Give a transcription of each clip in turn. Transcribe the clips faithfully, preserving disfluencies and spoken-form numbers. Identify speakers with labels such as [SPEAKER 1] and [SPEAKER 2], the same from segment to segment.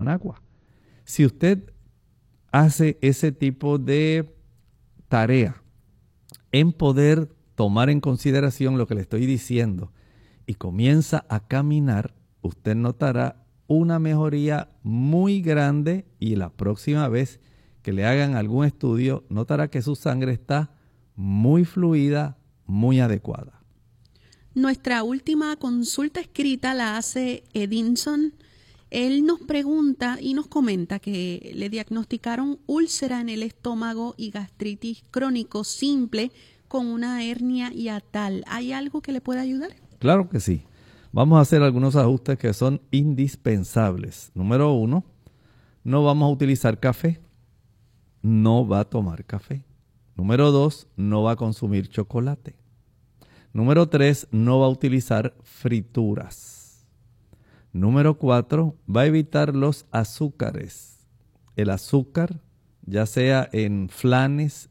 [SPEAKER 1] con agua. Si usted hace ese tipo de tarea en poder tomar en consideración lo que le estoy diciendo y comienza a caminar, usted notará una mejoría muy grande y la próxima vez que le hagan algún estudio notará que su sangre está muy fluida, muy adecuada.
[SPEAKER 2] Nuestra última consulta escrita la hace Edinson. Él nos pregunta y nos comenta que le diagnosticaron úlcera en el estómago y gastritis crónico simple con una hernia hiatal. ¿Hay algo que le pueda ayudar?
[SPEAKER 1] Claro que sí. Vamos a hacer algunos ajustes que son indispensables. Número uno, no vamos a utilizar café. No va a tomar café. Número dos, no va a consumir chocolate. Número tres, no va a utilizar frituras. Número cuatro, va a evitar los azúcares. El azúcar, ya sea en flanes,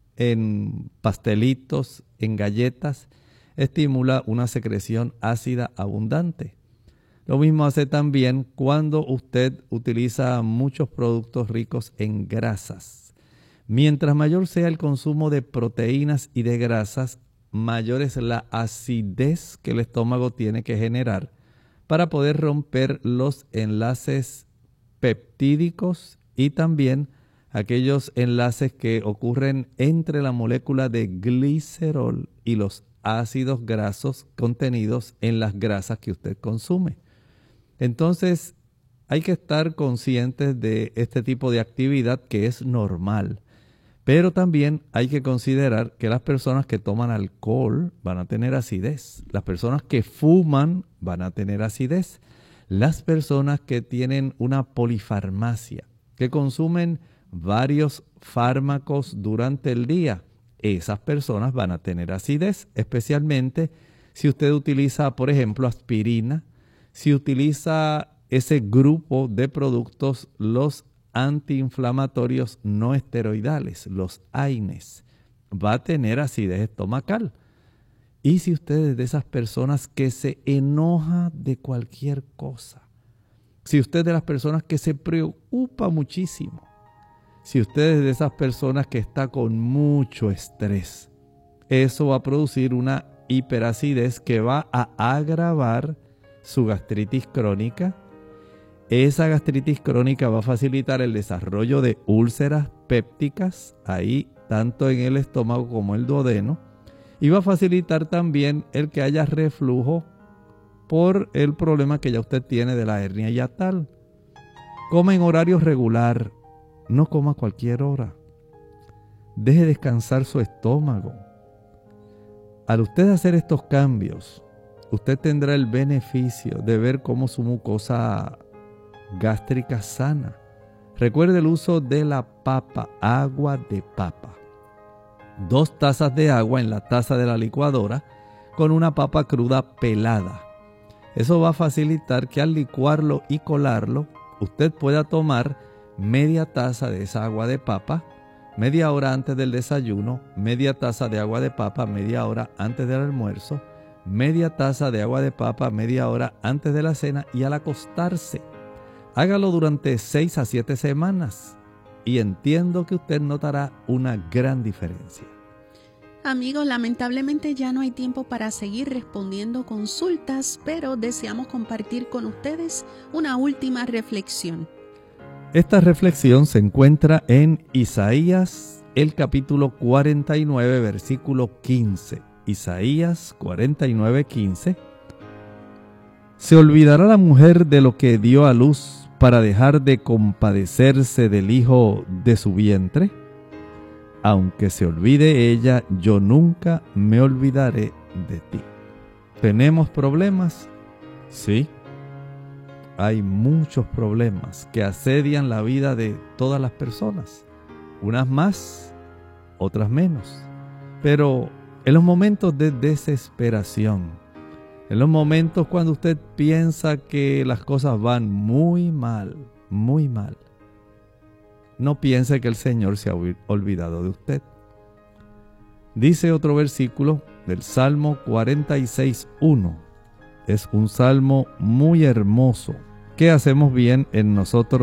[SPEAKER 1] en pastelitos, en galletas, estimula una secreción ácida abundante. Lo mismo hace también cuando usted utiliza muchos productos ricos en grasas. Mientras mayor sea el consumo de proteínas y de grasas, mayor es la acidez que el estómago tiene que generar para poder romper los enlaces peptídicos y también aquellos enlaces que ocurren entre la molécula de glicerol y los ácidos grasos contenidos en las grasas que usted consume. Entonces, hay que estar conscientes de este tipo de actividad que es normal. Pero también hay que considerar que las personas que toman alcohol van a tener acidez. Las personas que fuman van a tener acidez. Las personas que tienen una polifarmacia, que consumen varios fármacos durante el día, esas personas van a tener acidez, especialmente si usted utiliza, por ejemplo, aspirina, si utiliza ese grupo de productos, los antiinflamatorios no esteroidales, los A I N E S, va a tener acidez estomacal. Y si usted es de esas personas que se enoja de cualquier cosa, si usted es de las personas que se preocupa muchísimo, si usted es de esas personas que está con mucho estrés, eso va a producir una hiperacidez que va a agravar su gastritis crónica. Esa gastritis crónica va a facilitar el desarrollo de úlceras pépticas, ahí tanto en el estómago como el duodeno, y va a facilitar también el que haya reflujo por el problema que ya usted tiene de la hernia hiatal. Coma en horario regular, no coma a cualquier hora. Deje descansar su estómago. Al usted hacer estos cambios, usted tendrá el beneficio de ver cómo su mucosa gástrica sana. Recuerde el uso de la papa, agua de papa. Dos tazas de agua en la taza de la licuadora con una papa cruda pelada. Eso va a facilitar que al licuarlo y colarlo, usted pueda tomar media taza de esa agua de papa, media hora antes del desayuno, media taza de agua de papa, media hora antes del almuerzo, media taza de agua de papa, media hora antes de la cena y al acostarse. Hágalo durante seis a siete semanas y entiendo que usted notará una gran diferencia.
[SPEAKER 2] Amigos, lamentablemente ya no hay tiempo para seguir respondiendo consultas, pero deseamos compartir con ustedes una última reflexión.
[SPEAKER 1] Esta reflexión se encuentra en Isaías, el capítulo cuarenta y nueve, versículo quince. Isaías cuarenta y nueve, quince. ¿Se olvidará la mujer de lo que dio a luz para dejar de compadecerse del hijo de su vientre? Aunque se olvide ella, yo nunca me olvidaré de ti. ¿Tenemos problemas? Sí. Hay muchos problemas que asedian la vida de todas las personas. Unas más, otras menos. Pero en los momentos de desesperación, en los momentos cuando usted piensa que las cosas van muy mal, muy mal, no piense que el Señor se ha olvidado de usted. Dice otro versículo del Salmo cuarenta y seis, uno. Es un salmo muy hermoso que hacemos bien en nosotros